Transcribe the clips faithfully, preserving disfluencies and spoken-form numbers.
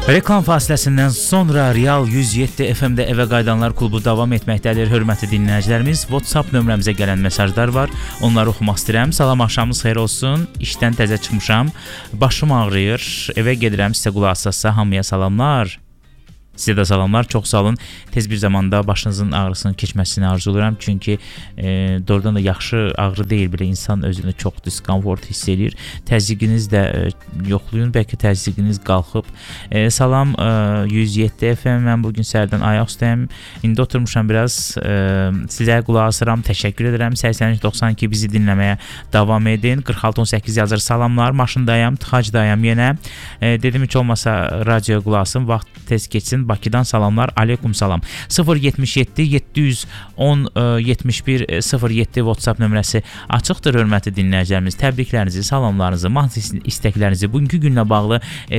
Reklam fasiləsindən sonra Real yüz yeddi F M-də Evə Qayıdanlar klubu davam etməkdədir. Hörmətli dinləyicilərimiz, WhatsApp nömrəmizə gələn mesajlar var. Onları oxumaq istəyirəm. Salam, axşamınız xeyir olsun. İşdən təzə çıxmışam. Başım ağrıyır. Evə gedirəm, sizə qulaq asasınız. Hamıya salamlar. Sizə də salamlar, çox sağ olun. Tez bir zamanda başınızın ağrısının keçməsini arzuluram. Çünki e, doğrudan da yaxşı ağrı deyil, belə insan özünü çox diskomfort hiss edir. Təzyiqiniz də e, yoxlayın, bəlkə təzyiqiniz qalxıb. E, salam, e, yüz yeddi F M, mən bugün səhərdən ayaq üstəyəm. İndi oturmuşam biraz, e, sizə qulaq asıram, təşəkkür edirəm. səksən üç doxsan iki bizi dinləməyə davam edin. qırx altı on səkkiz yazır, salamlar, maşındayam, tıxacdayam yenə. E, dedim heç olmasa radioya qulaq asın, vaxt tez keçsin. Bakıdan salamlar, aleykum salam. sıfır yetmiş yeddi yeddi yüz on yetmiş bir sıfır yeddi WhatsApp nömrəsi açıqdır, hörmətli dinləyicilərimiz. Təbriklərinizi, salamlarınızı, mahnı istəklərinizi, bugünkü günlə bağlı e,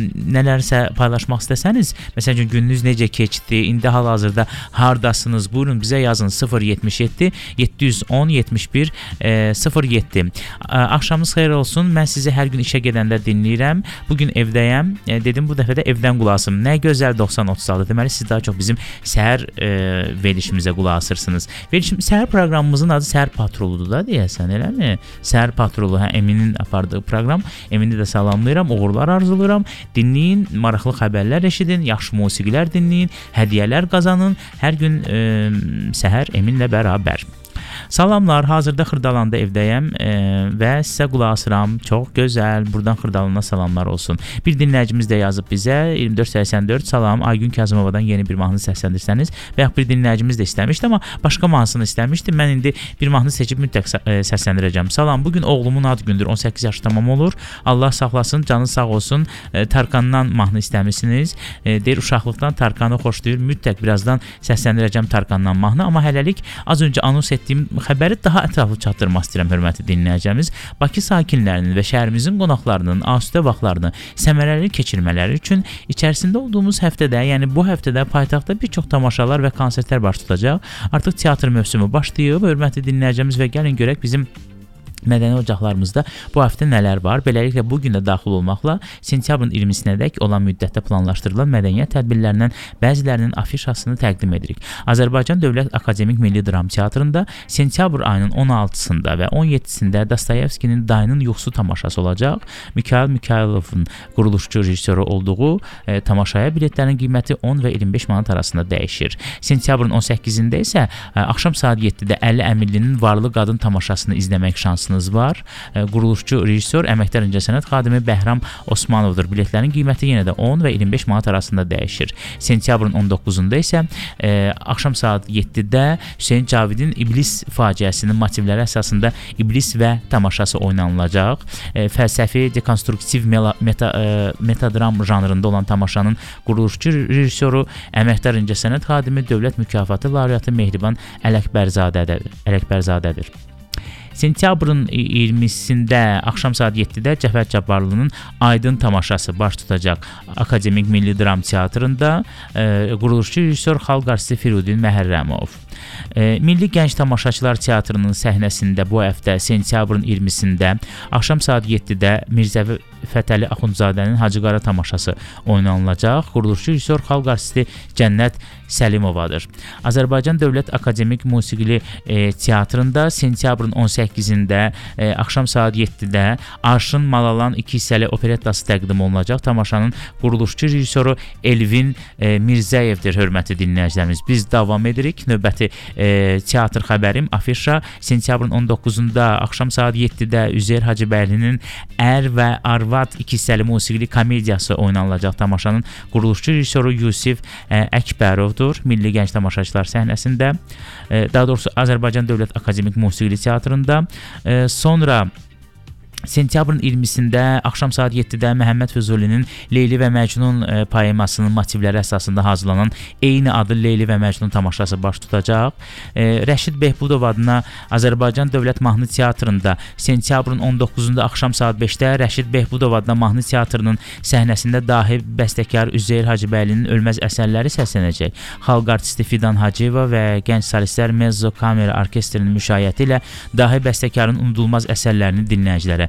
nələrsə paylaşmaq istəsəniz, məsələn, gününüz necə keçdi, indi hal-hazırda hardasınız, buyurun bizə yazın sıfır yetmiş yeddi yeddi yüz on yetmiş bir sıfır yeddi. Axşamınız xeyir olsun, mən sizi hər gün işə gedəndə dinləyirəm, bugün evdəyəm, e, dedim bu dəfə də evdən qulaq asım. Nə gözəl doxsan otuz altı, deməli siz daha çox bizim səhər e, verilişimizə qulaq asırsınız. Verilişim, səhər proqramımızın adı Səhər Patroludur da deyəsən, eləmi? Səhər Patrolu, hə, Eminin apardığı proqram. Emini də salamlayıram, uğurlar arzulayıram. Dinləyin, maraqlı xəbərlər eşidin, yaxşı musiqilər dinləyin, hədiyyələr qazanın. Hər gün e, səhər Eminlə bərabər. Salamlar, hazırda Xırdalanda evdəyəm e, və sizə qulaq asıram. Çox gözəl, buradan Xırdalana salamlar olsun. Bir dinləyicimiz də yazıb bizə iyirmi dörd səksən dörd, salam, Aygün Kazımovadan yeni bir mahnı səsləndirsəniz və yaxud bir dinləyicimiz də istəmişdi, amma başqa mahnısını istəmişdi. Mən indi bir mahnı seçib mütləq e, səsləndirəcəm. Salam, bugün oğlumun ad gündür, on səkkiz yaşı tamam olur. Allah saxlasın, canı sağ olsun. E, Tarkandan mahnı istəmişsiniz. E, deyir, uşaqlıqdan Tarkanı xoşlayır. Mütləq birazdan səsləndirəcəm Tarkandan mahnı, amma hələlik az öncə anons etdiyim xəbəri daha ətraflı çatdırmaq istəyirəm, hörmətli dinləyəcəyimiz. Bakı sakinlərinin və şəhərimizin qonaqlarının asudə vaxtlarını səmərəli keçirmələri üçün içərisində olduğumuz həftədə, yəni bu həftədə paytaxtda bir çox tamaşalar və konsertlər baş tutacaq. Artıq teatr mövsümü başlayıb, hörmətli dinləyəcəyimiz, və gəlin görək bizim mədəni ocaqlarımızda bu həftə nələr var. Beləliklə, bu gün də daxil olmaqla sentyabrın iyirmisinədək olan müddətdə planlaşdırılan mədəniyyət tədbirlərindən bəzilərinin afişasını təqdim edirik. Azərbaycan Dövlət Akademik Milli Dram Teatrında sentyabr ayının on altısında və on yeddisində Dostoyevskinin Dayının Yuxusu tamaşası olacaq. Mikhail Mikhailovun quruluşçu rejissoru olduğu e, tamaşaya biletlərin qiyməti on və iyirmi beş manat arasında dəyişir. Sentyabrın on səkkizində isə e, axşam saat yeddidə Əli Əmirlinin Varlı Qadın tamaşasını izləmək şansı var. Quruluşçu rejissor, əməkdar incəsənət xadimi Bəhram Osmanovdur. Biletlərin qiyməti yenə də on və iyirmi beş manat arasında dəyişir. Sentyabrın on doqquzunda isə e, axşam saat yeddidə Hüseyn Cavidin İblis faciəsinin motivləri əsasında İblis və tamaşası oynanılacaq. E, fəlsəfi, dekonstruktiv meta, e, metadram janrında olan tamaşanın quruluşçu rejissoru, əməkdar incəsənət xadimi, dövlət mükafatı laureatı Mehriban Ələkbərzadədir. Ələkbərzadədir. Sentyabrın iyirmisində axşam saat yeddidə Cəfər Cabbarlının Aydın tamaşası baş tutacaq Akademik Milli Dram Teatrında. E, quruluşçu rejissor Xalq artisti Firudin Məhərrəmov. E, Milli Gənc Tamaşaçılar Teatrının səhnəsində bu həftə sentyabrın iyirmisində axşam saat yeddidə Mirzəvi Fətəli Axundzadənin Hacıqara tamaşası oynanılacaq. Quruluşçu rejissor Xalq artisti Cənnət Səlimovadır. Azərbaycan Dövlət Akademik Musiqili e, Teatrında sentyabrın on səkkizində e, axşam saat yeddidə Arşın Malalan iki hissəli operettası təqdim olunacaq. Tamaşanın quruluşçu rejissoru Elvin e, Mirzəyevdir, hörmətli dinləyicilərimiz. Biz davam edirik. Növbəti e, teatr xəbərim, afişa sentyabrın on doqquzunda axşam saat yeddidə Üzeyir Hacıbəylinin Ər və Arvad iki hissəli musiqili komediyası oynanılacaq. Tamaşanın quruluşçu rejissoru Yusif e, Əkbərovdur. Milli Gənc Tamaşaçılar səhnəsində, e, daha doğrusu Azərbaycan Dövlət Akademik Musiqili Teatrında. E, sonra sentyabrın iyirmisində axşam saat yeddidə Məhəmməd Füzulinin Leyli və Məcnun e, poemasının motivləri əsasında hazırlanan eyni adlı Leyli və Məcnun tamaşası baş tutacaq. E, Rəşid Behbudov adına Azərbaycan Dövlət Mahnı Teatrında sentyabrın on doqquzunda axşam saat beşdə Rəşid Behbudov adına Mahnı Teatrının səhnəsində dahi bəstəkar Üzeyir Hacıbəylinin Ölməz əsərləri səslənəcək. Xalq artisti Fidan Hacıyeva və gənc solistlər Mezzo Kamera Orkestrinin müşayiəti ilə dahi bəstəkarın unudulmaz əsərlərini dinləyicilərə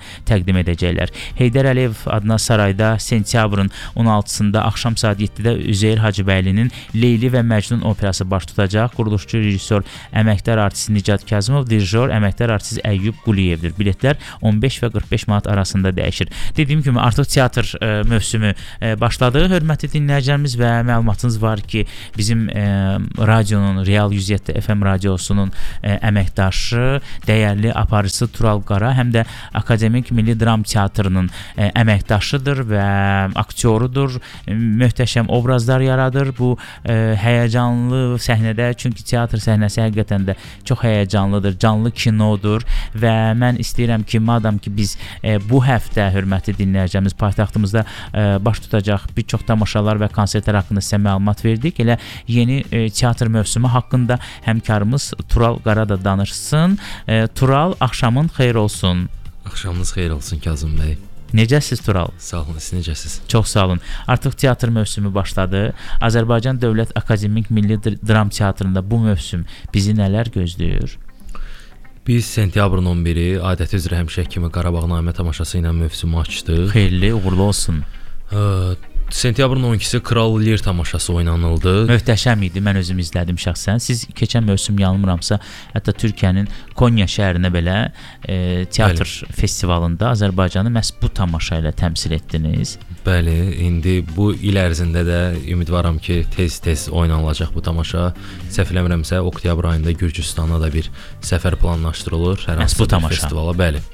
təqdim edəcəklər. Heydər Əliyev adına sarayda sentyabrın on altısında axşam saat yeddidə Üzeyir Hacıbəylinin Leyli və Məcnun operası baş tutacaq. Quruluşçu rejissor əməkdar artist Nicat Kazımov, dirijor əməkdar artist Əyyub Quliyevdir. Biletlər on beş və qırx beş manat arasında dəyişir. Dediyim kimi artıq teatr e, mövsümü e, başladı. Hörmətli dinləyicilərimiz və məlumatınız var ki, bizim e, radionun, Real yüz yeddi F M radiosunun e, əməkdaşı, dəyərli aparıcısı Tural Qara həm də Akademik Milli Dram Teatrının e, əməkdaşıdır və aktyorudur. E, möhtəşəm obrazlar yaradır bu e, həyəcanlı səhnədə, çünki teatr səhnəsi həqiqətən də çox həyəcanlıdır, canlı kinodur və mən istəyirəm ki, madam ki biz e, bu həftə hörmətli dinləyicilərimiz paytaxtımızda e, baş tutacaq bir çox tamaşalar və konsertlər haqqında sizə məlumat verdik. Elə yeni e, teatr mövsümü haqqında həmkarımız Tural Qara da danışsın. E, Tural, axşamın xeyir olsun. Axşamınız xeyir olsun Kazım bəy. Necəsiz Tural? Sağ olun, siz necəsiz? Çox sağ olun. Artıq teatr mövsümü başladı. Azərbaycan Dövlət Akademik Milli Dram Teatrında bu mövsüm bizi nələr gözləyir? Biz sentyabrın on biri adəti üzrə həmişə kimi Qarabağnamə tamaşası ilə mövsümü açdıq. Xeyirli, uğurlu olsun. Ə, sentyabrın on ikisi Kral Lir tamaşası oynanıldı. Möhtəşəm idi, mən özüm izlədim şəxsən. Siz keçən mövsüm yanılmıramsa, hətta Türkiyənin Konya şəhərinə belə e, teatr Bəli. festivalında Azərbaycanı məhz bu tamaşa ilə təmsil etdiniz. Bəli, indi bu il ərzində də ümidvaram ki, tez-tez oynanılacaq bu tamaşa. Səhv eləmirəmsə, oktyabr ayında Gürcüstana da bir səfər planlaşdırılır. Hər hansı bir festivala. Bəli.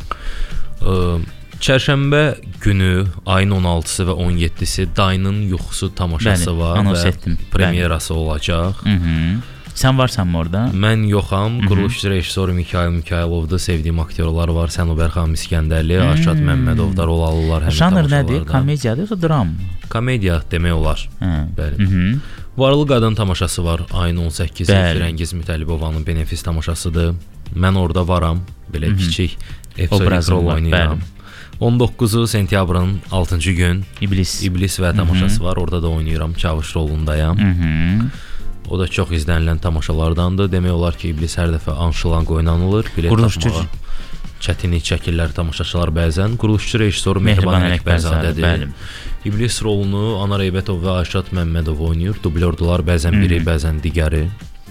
Ə, Çərşənbə günü ayın on altısı və on yeddisi Dayının Yuxusu tamaşası Bəli, var və etdim. premyerası Bəli. olacaq. Hı -hı. Sən varsan mı orada? Mən yoxam. Quruluşçu rejissoru Mikayıl Mikayılovdur. Sevdiyim aktyorlar var. Sənubər xanım İskəndərli, Arşad Məmmədov da rol alırlar həmin tamaşalarda. Janr nədir? Komediyadır yoxsa dram? Komediya demək olar. Hə. Bəli. Hı -hı. Varlı Qadın tamaşası var. Ayın on səkkizi Firəngiz Mütəllibovanın benefis tamaşasıdır. Mən orada varam. Belə Hı -hı. kiçik epizodik rol oynayıram. on doqquzu sentyabrın altıncı gün İblis İblis və tamaşası Hı -hı. var. Orada da oynayıram. Çavuş rolundayam. Hı -hı. O da çox izlənilən tamaşalardandır. Demək olar ki, İblis hər dəfə anşlang oynanılır. Bilet Quruluşçu tapmağa çətinlik çəkirlər tamaşaçılar bəzən. Quruluşçu rejissoru Mehriban Ələkbərzadədir. İblis rolunu Anar Eybətov və Ayşad Məmmədov oynayır. Dublyordular, bəzən biri, bəzən digəri.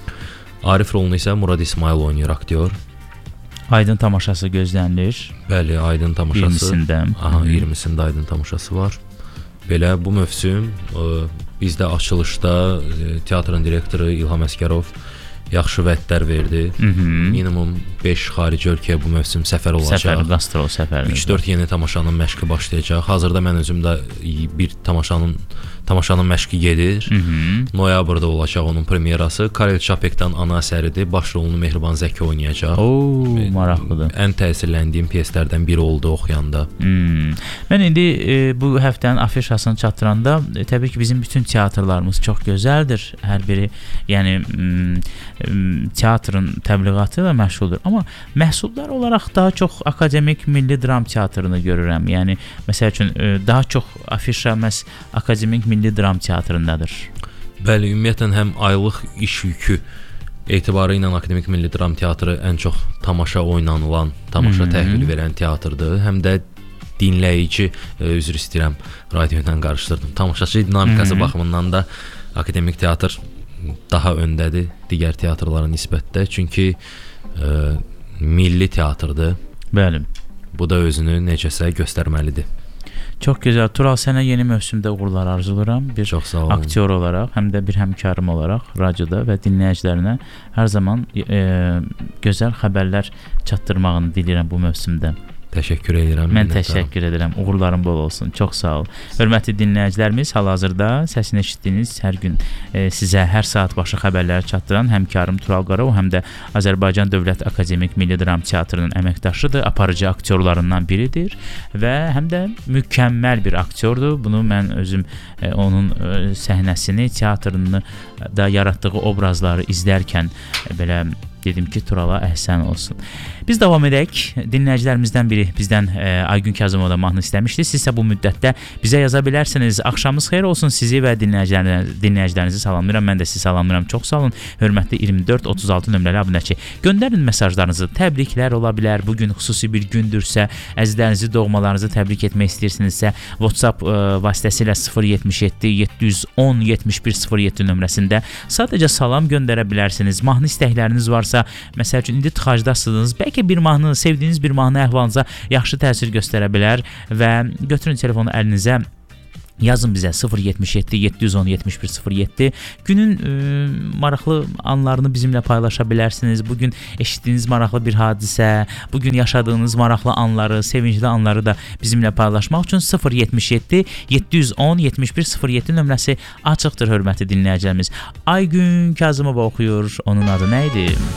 Arif rolunu isə Murad İsmail oynayır, aktyor. Aydın tamaşası gözlənilir. Bəli, Aydın tamaşası. iyirmisində. Aha, iyirmisində Aydın tamaşası var. Belə bu mövsüm ə, bizdə açılışda ə, teatrın direktoru İlham Əskərov yaxşı vədlər verdi. Hı -hı. Minimum beş xarici ölkəyə bu mövsüm səfər olacaq. Səfər, qastrol səfəri. üç dörd yeni tamaşanın məşqi başlayacaq. Hazırda mən özüm də bir tamaşanın tamaşanın məşqi gedir. Hı -hı. Noyabrda olacaq onun premyerası. Karel Çapekdən ana əsəridir. Baş rolunu Mehriban Zəki oynayacaq. Oo, maraqlıdır. Ən təsirləndiyim pyeslərdən biri oldu oxuyanda. Hmm. Mən indi e, bu həftənin afişasını çatdıranda e, təbii ki bizim bütün teatrlarımız çox gözəldir. Hər biri, yəni m, m, teatrın təbliğatı ilə məşğuldur. Amma məhsullar olaraq daha çox Akademik Milli Dram Teatrını görürəm. Yəni məsəl üçün e, daha çox afişa məhz Akademik Milli Dram Teatrındadır. Bəli, ümumiyyətlə həm aylıq iş yükü etibarı ilə Akademik Milli Dram Teatrı ən çox tamaşa oynanılan, tamaşa təhvil verən teatrdır. Həm də dinləyici, e, üzr istəyirəm, radio ilə qarışdırdım. Tamaşaçı dinamikası baxımından da Akademik Teatr daha öndədir digər teatrlara nisbətdə. Çünki e, milli teatrdır. Bəli. Bu da özünü necəsə göstərməlidir. Çox gözəl. Tural, sənə yeni mövsümdə uğurlar arzulayıram. Bir Çox sağ olun. Aktyor olaraq, həm də bir həmkarım olaraq radioda və dinləyicilərinə hər zaman e, gözəl xəbərlər çatdırmağını diləyirəm bu mövsümdə. Təşəkkür edirəm. Mən təşəkkür edirəm. Uğurların bol olsun. Çox sağ ol. Hörmətli dinləyicilərimiz, hal-hazırda səsini eşitdiyiniz hər gün e, sizə hər saat başı xəbərləri çatdıran həmkarım Tural Qarov, həm də Azərbaycan Dövlət Akademik Milli Dram Teatrının əməkdaşıdır, aparıcı aktyorlarından biridir və həm də mükəmməl bir aktyordur. Bunu mən özüm e, onun e, səhnəsini, teatrını da yaratdığı obrazları izlərkən e, belə Dedim ki, Turala əhsən olsun. Biz davam edək. Dinləyicilərimizdən biri bizdən e, Aygün Kazımova da mahnı istəmişdi. Siz isə bu müddətdə bizə yaza bilərsiniz. Axşamınız xeyir olsun. Sizi və dinləyicilərinizi, dinləyicilərinizi salamlayıram. Mən də sizi salamlayıram. Çox sağ olun. Hörmətli iyirmi dörd otuz altı nömrəli abunəçi. Göndərin mesajlarınızı. Təbriklər ola bilər. Bu gün xüsusi bir gündürsə, əzizlərinizi, doğmalarınızı təbrik etmək istəyirsinizsə, WhatsApp e, vasitəsilə sıfır yetmiş yeddi yeddi yüz on yetmiş bir sıfır yeddi nömrəsində sadəcə salam göndərə bilərsiniz. Mahnı istəkləriniz varsa, məsəl üçün indi tıxacdasınız, bəlkə bir mahnı, sevdiyiniz bir mahnı əhvalınıza yaxşı təsir göstərə bilər və götürün telefonu əlinizə, yazın bizə sıfır yetmiş yeddi yeddi yüz on yetmiş bir sıfır yeddi. Günün e, maraqlı anlarını bizimlə paylaşa bilərsiniz. Bugün eşitdiyiniz maraqlı bir hadisə, bugün yaşadığınız maraqlı anları, sevincli anları da bizimlə paylaşmaq üçün sıfır yetmiş yeddi yeddi yüz on yetmiş bir sıfır yeddi nömrəsi açıqdır, hörmətli dinləyicilərimiz. Aygün Kazımova oxuyur. Onun adı nə idi?